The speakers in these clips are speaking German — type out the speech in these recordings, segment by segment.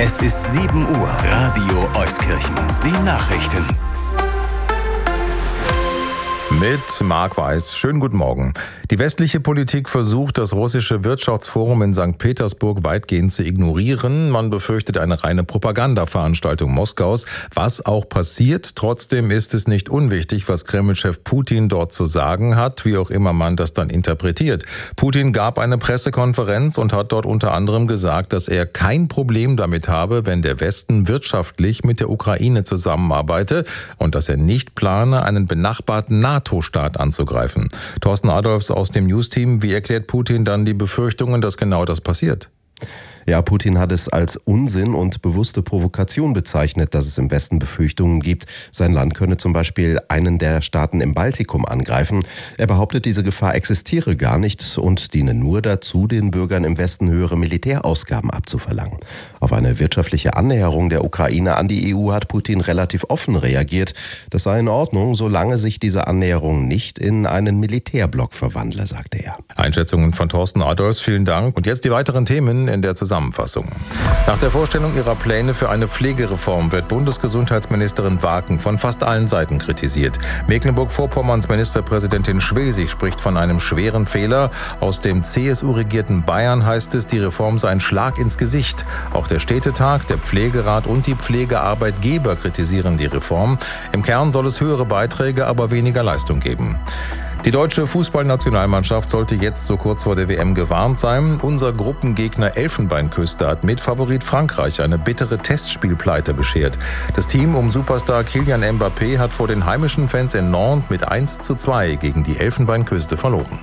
Es ist 7 Uhr. Radio Euskirchen. Die Nachrichten. Mit Marc Weiß. Schönen guten Morgen. Die westliche Politik versucht, das russische Wirtschaftsforum in St. Petersburg weitgehend zu ignorieren. Man befürchtet eine reine Propagandaveranstaltung Moskaus. Was auch passiert, trotzdem ist es nicht unwichtig, was Kreml-Chef Putin dort zu sagen hat, wie auch immer man das dann interpretiert. Putin gab eine Pressekonferenz und hat dort unter anderem gesagt, dass er kein Problem damit habe, wenn der Westen wirtschaftlich mit der Ukraine zusammenarbeite und dass er nicht plane, einen benachbarten NATO-Staat anzugreifen. Thorsten Adolfs aus dem News-Team, wie erklärt Putin dann die Befürchtungen, dass genau das passiert? Ja, Putin hat es als Unsinn und bewusste Provokation bezeichnet, dass es im Westen Befürchtungen gibt, sein Land könne zum Beispiel einen der Staaten im Baltikum angreifen. Er behauptet, diese Gefahr existiere gar nicht und diene nur dazu, den Bürgern im Westen höhere Militärausgaben abzuverlangen. Auf eine wirtschaftliche Annäherung der Ukraine an die EU hat Putin relativ offen reagiert. Das sei in Ordnung, solange sich diese Annäherung nicht in einen Militärblock verwandle, sagte er. Einschätzungen von Thorsten Adolfs, vielen Dank. Und jetzt die weiteren Themen in der Zusammenfassung. Nach der Vorstellung ihrer Pläne für eine Pflegereform wird Bundesgesundheitsministerin Waken von fast allen Seiten kritisiert. Mecklenburg-Vorpommerns Ministerpräsidentin Schwesig spricht von einem schweren Fehler. Aus dem CSU-regierten Bayern heißt es, die Reform sei ein Schlag ins Gesicht. Auch der Städtetag, der Pflegerat und die Pflegearbeitgeber kritisieren die Reform. Im Kern soll es höhere Beiträge, aber weniger Leistung geben. Die deutsche Fußballnationalmannschaft sollte jetzt so kurz vor der WM gewarnt sein. Unser Gruppengegner Elfenbeinküste hat mit Favorit Frankreich eine bittere Testspielpleite beschert. Das Team um Superstar Kylian Mbappé hat vor den heimischen Fans in Nantes mit 1:2 gegen die Elfenbeinküste verloren.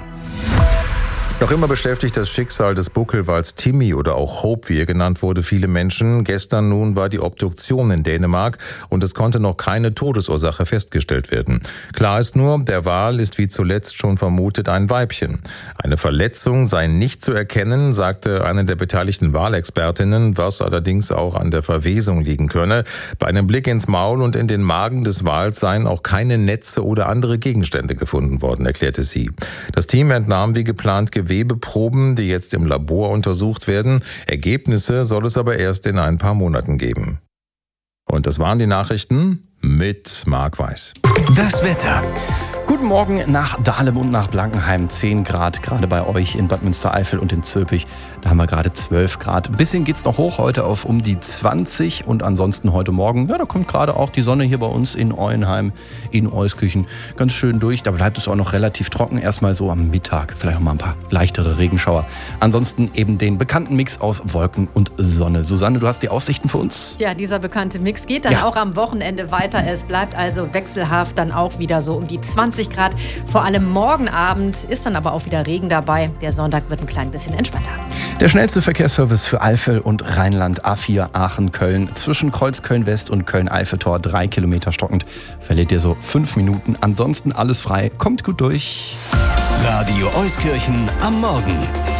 Noch immer beschäftigt das Schicksal des Buckelwals Timmy oder auch Hope, wie er genannt wurde, viele Menschen. Gestern nun war die Obduktion in Dänemark und es konnte noch keine Todesursache festgestellt werden. Klar ist nur, der Wal ist wie zuletzt schon vermutet ein Weibchen. Eine Verletzung sei nicht zu erkennen, sagte eine der beteiligten Walexpertinnen, was allerdings auch an der Verwesung liegen könne. Bei einem Blick ins Maul und in den Magen des Wals seien auch keine Netze oder andere Gegenstände gefunden worden, erklärte sie. Das Team entnahm wie geplant Gewebeproben, die jetzt im Labor untersucht werden. Ergebnisse soll es aber erst in ein paar Monaten geben. Und das waren die Nachrichten mit Marc Weiß. Das Wetter. Guten Morgen nach Dahlem und nach Blankenheim. 10 Grad, gerade bei euch in Bad Münstereifel und in Zülpich. Da haben wir gerade 12 Grad. Ein bisschen geht's noch hoch, heute auf um die 20. Und ansonsten heute Morgen, ja, da kommt gerade auch die Sonne hier bei uns in Euenheim, in Euskirchen ganz schön durch. Da bleibt es auch noch relativ trocken. Erstmal so am Mittag, vielleicht auch mal ein paar leichtere Regenschauer. Ansonsten eben den bekannten Mix aus Wolken und Sonne. Susanne, du hast die Aussichten für uns? Ja, dieser bekannte Mix geht dann auch am Wochenende weiter. Es bleibt also wechselhaft, dann auch wieder so um die 20 Grad. Vor allem morgen Abend ist dann aber auch wieder Regen dabei. Der Sonntag wird ein klein bisschen entspannter. Der schnellste Verkehrsservice für Eifel und Rheinland, A4 Aachen-Köln. Zwischen Kreuz-Köln-West und Köln-Eifel-Tor 3 Kilometer stockend. Verliert ihr so 5 Minuten. Ansonsten alles frei. Kommt gut durch. Radio Euskirchen am Morgen.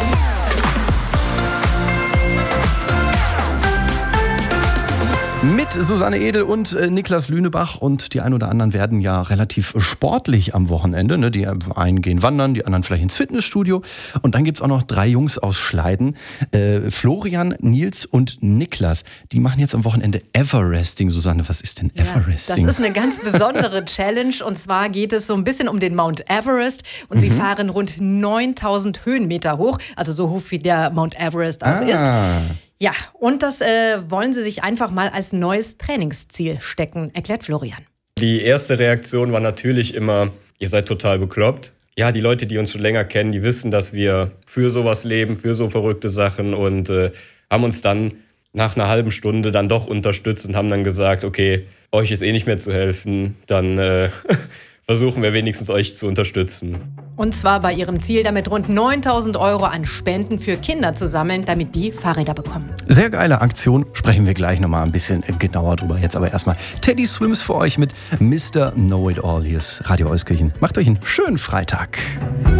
Mit Susanne Edel und Niklas Lünebach, und die ein oder anderen werden ja relativ sportlich am Wochenende. Ne? Die einen gehen wandern, die anderen vielleicht ins Fitnessstudio. Und dann gibt's auch noch 3 Jungs aus Schleiden. Florian, Nils und Niklas. Die machen jetzt am Wochenende Everesting. Susanne, was ist denn Everesting? Das ist eine ganz besondere Challenge. Und zwar geht es so ein bisschen um den Mount Everest. Und sie fahren rund 9000 Höhenmeter hoch. Also so hoch wie der Mount Everest auch ist. Ja, und das wollen sie sich einfach mal als neues Trainingsziel stecken, erklärt Florian. Die erste Reaktion war natürlich immer, ihr seid total bekloppt. Ja, die Leute, die uns schon länger kennen, die wissen, dass wir für sowas leben, für so verrückte Sachen, und haben uns dann nach einer halben Stunde dann doch unterstützt und haben dann gesagt, okay, euch ist eh nicht mehr zu helfen, dann versuchen wir wenigstens euch zu unterstützen. Und zwar bei ihrem Ziel, damit rund 9.000 € an Spenden für Kinder zu sammeln, damit die Fahrräder bekommen. Sehr geile Aktion, sprechen wir gleich nochmal ein bisschen genauer drüber. Jetzt aber erstmal Teddy Swims für euch mit Mr. Know-It-All. Hier ist Radio Euskirchen. Macht euch einen schönen Freitag.